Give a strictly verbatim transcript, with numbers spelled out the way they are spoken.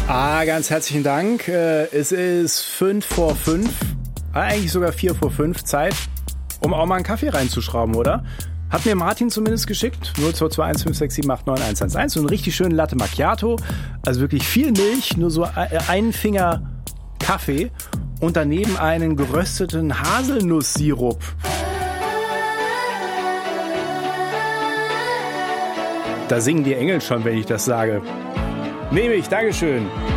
Ah, ganz herzlichen Dank. Es ist fünf vor fünf, eigentlich sogar vier vor fünf Zeit, um auch mal einen Kaffee reinzuschrauben, oder? Hat mir Martin zumindest geschickt. null zwei zwei eins fünf sechs sieben acht neun eins eins eins. So einen richtig schönen Latte Macchiato. Also wirklich viel Milch, nur so einen Finger Kaffee und daneben einen gerösteten Haselnusssirup. Da singen die Engel schon, wenn ich das sage. Nehme ich, Dankeschön.